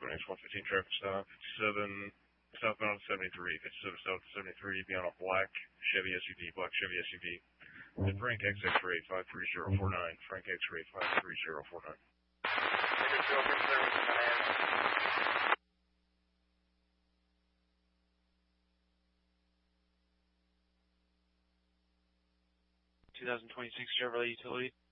X115 traffic stop, 57 southbound 73, 57 south 73, beyond a black Chevy SUV, Then Frank X-Ray 53049, Frank X-Ray 53049. 2026 Chevrolet Utility.